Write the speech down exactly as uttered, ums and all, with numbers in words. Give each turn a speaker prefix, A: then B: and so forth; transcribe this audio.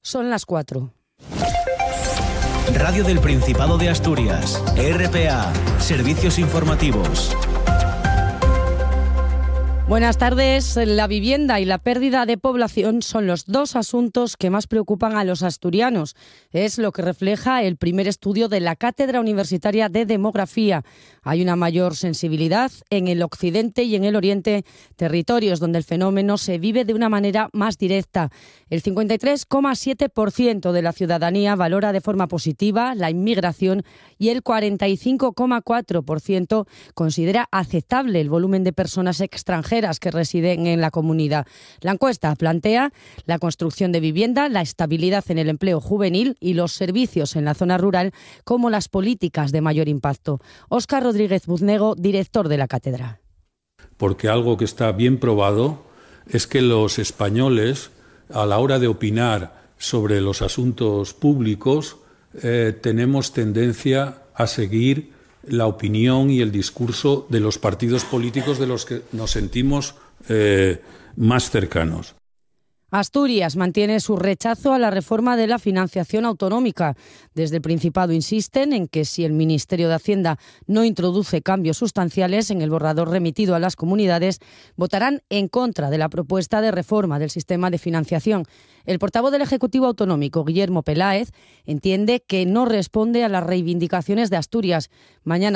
A: Son las cuatro.
B: Radio del Principado de Asturias, R P A, Servicios Informativos.
A: Buenas tardes. La vivienda y la pérdida de población son los dos asuntos que más preocupan a los asturianos. Es lo que refleja el primer estudio de la Cátedra Universitaria de Demografía. Hay una mayor sensibilidad en el occidente y en el oriente, territorios donde el fenómeno se vive de una manera más directa. El cincuenta y tres coma siete por ciento de la ciudadanía valora de forma positiva la inmigración y el cuarenta y cinco coma cuatro por ciento considera aceptable el volumen de personas extranjeras que residen en la comunidad. La encuesta plantea la construcción de vivienda, la estabilidad en el empleo juvenil y los servicios en la zona rural como las políticas de mayor impacto. Óscar Rodríguez Buznego, director de la cátedra.
C: Porque algo que está bien probado es que los españoles, a la hora de opinar sobre los asuntos públicos, eh, tenemos tendencia a seguir la opinión y el discurso de los partidos políticos de los que nos sentimos eh, más cercanos.
A: Asturias mantiene su rechazo a la reforma de la financiación autonómica. Desde el Principado insisten en que si el Ministerio de Hacienda no introduce cambios sustanciales en el borrador remitido a las comunidades, votarán en contra de la propuesta de reforma del sistema de financiación. El portavoz del Ejecutivo Autonómico, Guillermo Peláez, entiende que no responde a las reivindicaciones de Asturias. Mañana